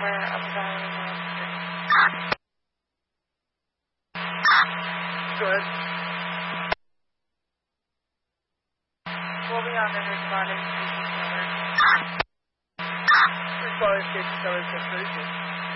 where I'm dialing Webster. Go ahead. We'll be on the responding station number. Responding station number 632.